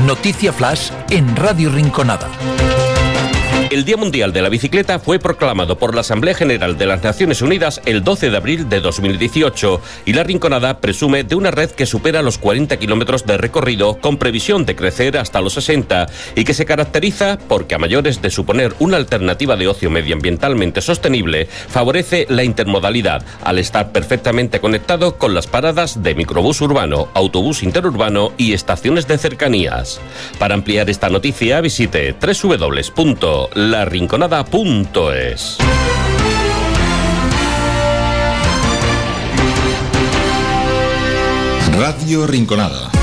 Noticia Flash en Radio Rinconada. El Día Mundial de la Bicicleta fue proclamado por la Asamblea General de las Naciones Unidas el 12 de abril de 2018 y La Rinconada presume de una red que supera los 40 kilómetros de recorrido con previsión de crecer hasta los 60 y que se caracteriza porque a mayores de suponer una alternativa de ocio medioambientalmente sostenible, favorece la intermodalidad al estar perfectamente conectado con las paradas de microbús urbano, autobús interurbano y estaciones de cercanías. Para ampliar esta noticia visite www.larinconada.es. Radio Rinconada.